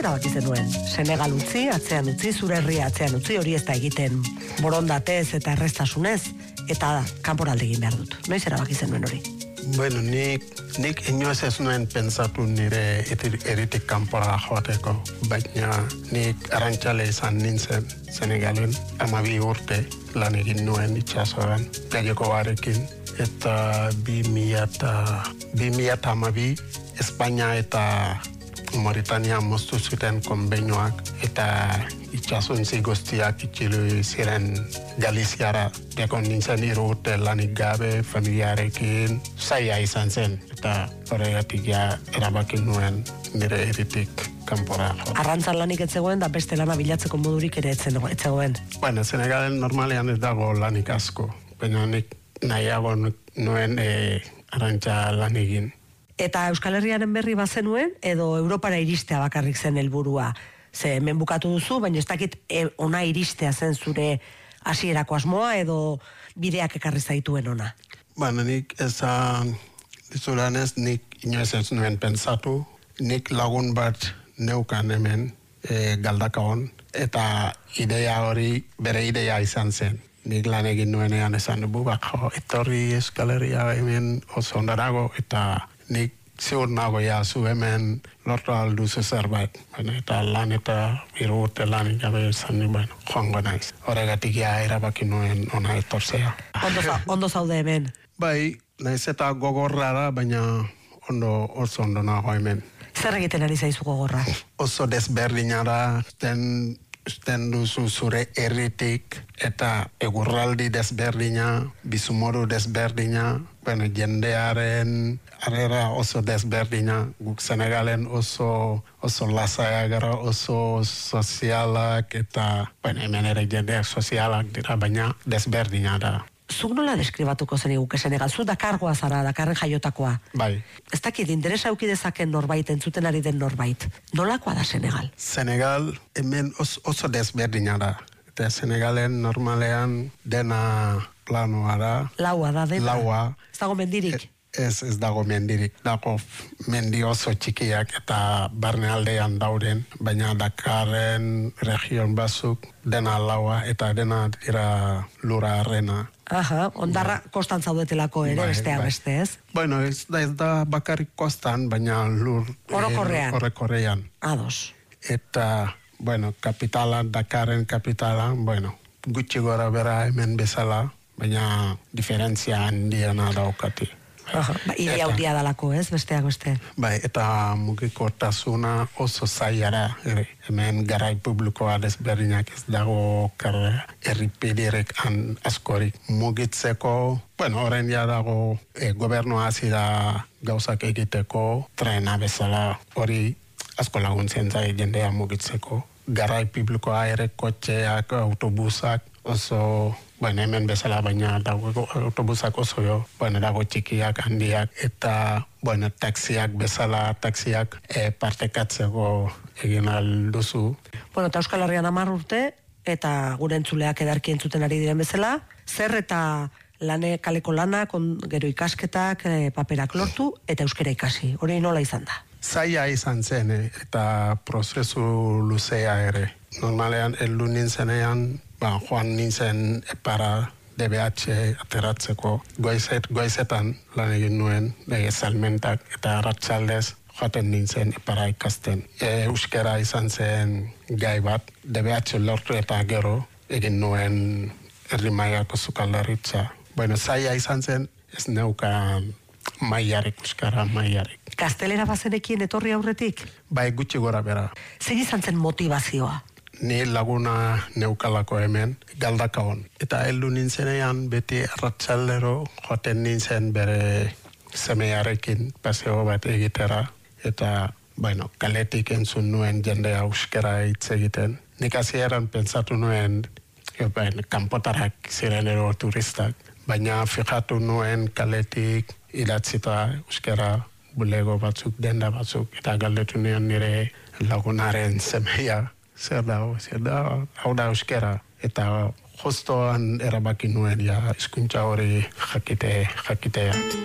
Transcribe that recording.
erabaki zenuen? Senegal utzi, atzean utzi, zure herria atzean utzi, hori ez da egiten borondatez eta erreztasunez, eta kanporalde egin behar dut. Noiz erabaki zenuen hori? Bueno, nik inoiz ez nuen pentsatu nire eritik kanpora joateko, baina nik arrantzale izan nintzen Senegalen, 12 urte lan egin nuen itxasoan, gaioko barekin, eta 2012 Espainia eta Mauritania moztu zuten konbenioak, eta itxasontzi guztiak itxilu ziren Galiziara, dekon nintzen 3 urte lanik gabe, familiarekin, zaila izan zen, eta horregatik erabaki nuen nire eritik kanpora. Arrantzan lanik ez zegoen, da beste lana bilatzeko modurik ere ez zegoen. Bueno, Senegalen normalean ez dago lanik asko, baina nik nahiago nuen arrantza lan egin. Eta Euskal Herriaren berri bazenuen, edo Europara iristea bakarrik zen helburua? Ze hemen bukatu duzu, baina ez dakit ona iristea zen zure hasierako asmoa, edo bideak ekarri zaituen ona? Bueno, nik dizudanez, nik inoiz ez nuen pentsatu, nik lagun bat neukan hemen Galdakaon, eta idea hori bere idea izan zen. Nik lan egin nuenean esan dugu, etorri Euskal Herria hemen oso ondarago, eta nik ziur nago zu hemen lortu alduzu zerbait. Eta lan eta 3 urte lan gabe esan du, joango naiz. Horregatik erabaki nuen ona etortzea. Ondo zaude hemen? Bai, naiz eta gogorra da, baina oso ondo nago hemen. Zer egiten ari zaizu gogorra? Oso desberdina da, usten duzu zure herritik, eta egurraldi desberdina, bizimodu desberdina, jendearen arrera oso desberdina, guk Senegalen oso lasaiak gara, oso sozialak, eta hemen ere jendeak sozialak dira, baina desberdina da. Zuk nola deskribatuko zen iguke Senegal? Zu Dakargoa zara, Dakarren jaiotakoa. Bai. Ez dakit, interesa auki dezaken norbait, entzuten ari den norbait. Nolakoa da Senegal? Senegal hemen oso desberdina da. Eta Senegalen normalean dena planoa da. Laua da dena? Laua. Ez dago mendirik? Ez dago mendirik. Dago mendi oso txikiak eta barnealdean dauden, baina Dakarren region batzuk dena laua eta dena dira lura arrena. Aha, ondarra kostan zaudetelako ere, besteak beste, ez? Bueno, ez da bakarrik kostan, baina lur... Orokorrean. Ados. Eta, Dakarren kapitala, gutxi gora bera hemen bezala, baina diferentzia handiena daukati. Hiri handia dalako, ez? Besteak beste. Bai, eta mugikortasuna oso zaila ere. Hemen garai publikoa desberdinak ez dago erripiderik askorik mugitzeko. Horren dago gobernua hasi da gauzak egiteko, trena bezala hori asko laguntzen zai jendea mugitzeko. Garai publikoa ere kotxeak, autobusak oso... hemen bezala, baina dago autobusak oso dago txikiak, handiak, eta, taxiak bezala, taxiak partekatzeko egin alduzu. Eta Euskal Herrian 10 urte, eta gure entzuleak edarki entzuten ari diren bezala, zer eta kaleko lanak, gero ikasketak, paperak lortu, eta euskara ikasi. Hori nola izan da? Zaila izan zen, eta prozesu luzea ere. Normalean, heldu nintzenean, joan nintzen epara DBH ateratzeko. Goizetan lan egin nuen, salmentak eta arratsaldez joaten nintzen epara ikasten. Euskara izan zen gai bat, DBH lortu eta gero egin nuen herri mailako sukaldaritza. Zaila izan zen, ez neukan mailarik, euskara mailarik. Gaztelera bazenekin etorri aurretik? Bai, gutxi gora bera. Zer izan zen motivazioa? Ni laguna neukalako hemen, Galdakaon. Eta heldu nintzenean beti arratsaldero joaten nintzen bere semearekin paseo bat egitera. Eta, kaletik entzun nuen jende euskara hitz egiten. Nik hasieran pentsatu nuen, kanpotarrak ziren ero turistak. Baina fijatu nuen kaletik idatzita euskara bulego batzuk, denda batzuk. Eta galdetu nuen nire lagunaren semea. Zer da, hau da euskara. Eta justoan erabaki nuen hizkuntza hori jakitea.